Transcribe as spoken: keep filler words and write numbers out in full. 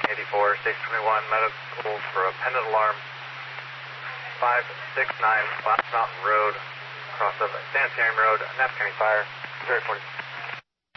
eighty-four, six twenty-one, medical for a pendant alarm, five six nine, Glass Mountain Road, across of Sanitarium Road, Napa County Fire, zero forty.